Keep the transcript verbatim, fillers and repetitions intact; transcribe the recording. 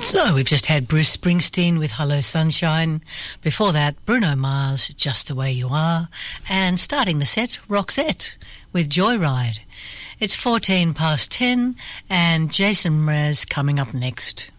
So we've just had Bruce Springsteen with Hello Sunshine. Before that, Bruno Mars, Just the Way You Are. And starting the set, Roxette with Joyride. It's fourteen past ten and Jason Mraz coming up next.